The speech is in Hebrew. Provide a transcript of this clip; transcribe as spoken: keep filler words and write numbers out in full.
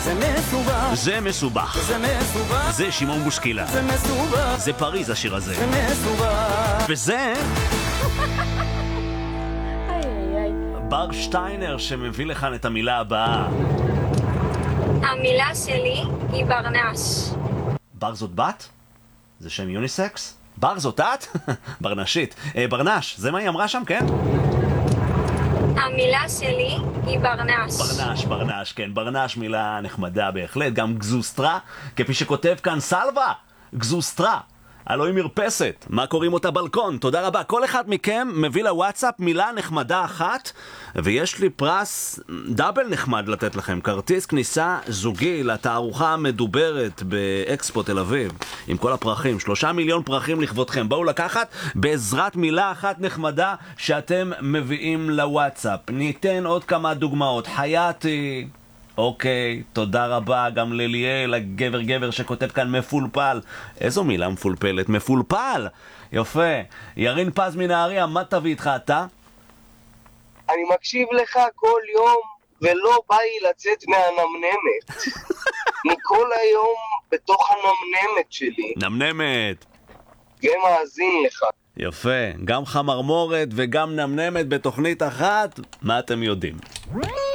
זה מסובך, זה מסובך. זה מסובך, זה שמעון בושקילה. זה מסובך, זה פריז השיר הזה. זה מסובך. וזה איי איי איי. בר שטיינר שמביא לכאן את המילה הבאה. המילה שלי היא ברנש. בר זאת בת? זה שם יוניסקס? בר זאת את? ברנשית. אה, ברנש, זה מה היא אמרה שם, כן? המילה שלי היא ברנש. ברנש, ברנש, כן. ברנש מילה נחמדה בהחלט. גם גזוסטרה, כפי שכותב כאן סלווה. גזוסטרה. הלוא היא מרפסת. מה קוראים אותה בלקון? תודה רבה. כל אחד מכם מביא לוואטסאפ מילה נחמדה אחת, ויש לי פרס דאבל נחמד לתת לכם. כרטיס כניסה זוגי לתערוכה המדוברת באקספו תל אביב. עם כל הפרחים. שלושה מיליון פרחים לכבודכם. בואו לקחת בעזרת מילה אחת נחמדה שאתם מביאים לוואטסאפ. ניתן עוד כמה דוגמאות. חייתי... אוקיי, תודה רבה גם לליאל, הגבר גבר שכותב כאן מפולפל. איזו מילה מפולפלת? מפולפל! יפה. ירין פז מנהריה, מה תביא איתך אתה? אני מקשיב לך כל יום, ולא בא לי לצאת מהנמנמת. אני כל היום בתוך הנמנמת שלי. נמנמת. גם מאזין לך. יפה. גם חמרמורת וגם נמנמת בתוכנית אחת. מה אתם יודעים?